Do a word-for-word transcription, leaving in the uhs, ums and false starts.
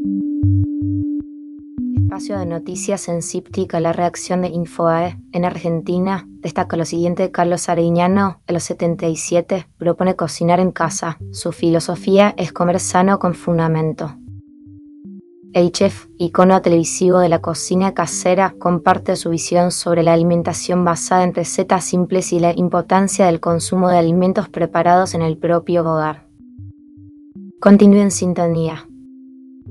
Espacio de noticias en Cíptica, la reacción de Infobae. En Argentina, destaca lo siguiente: Carlos Arguiñano, de los setenta y siete, propone cocinar en casa. Su filosofía es comer sano con fundamento. El chef, icono televisivo de la cocina casera, comparte su visión sobre la alimentación basada en recetas simples y la importancia del consumo de alimentos preparados en el propio hogar. Continúe en sintonía.